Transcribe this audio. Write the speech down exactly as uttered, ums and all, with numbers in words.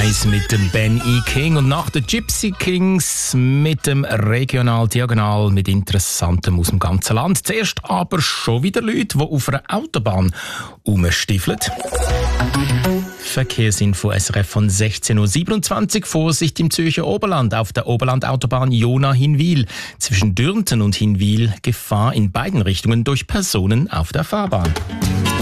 eins mit dem Ben E. King und nach den Gypsy Kings mit dem Regional Diagonal mit Interessantem aus dem ganzen Land. Zuerst aber schon wieder Leute, die auf einer Autobahn rumstiefeln. Verkehrsinfo S R F von sechzehn Uhr siebenundzwanzig. Vorsicht im Zürcher Oberland auf der Oberlandautobahn Jona-Hinwil. Zwischen Dürnten und Hinwil Gefahr in beiden Richtungen durch Personen auf der Fahrbahn.